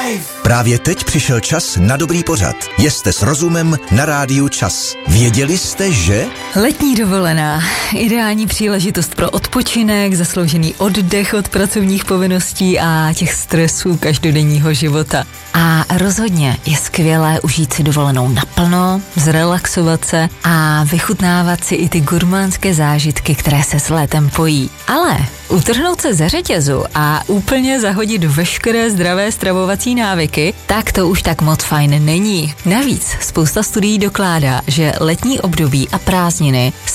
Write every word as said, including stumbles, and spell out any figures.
Právě teď přišel čas na dobrý pořad. Jste s rozumem na rádiu Čas. Věděli jste, že... Letní dovolená. Ideální příležitost pro odpočinek, zasloužený oddech od pracovních povinností a těch stresů každodenního života. A rozhodně je skvělé užít si dovolenou naplno, zrelaxovat se a vychutnávat si i ty gurmánské zážitky, které se s létem pojí. Ale utrhnout se ze řetězu a úplně zahodit veškeré zdravé stravovací návyky, tak to už tak moc fajn není. Navíc spousta studií dokládá, že letní období a prázdniny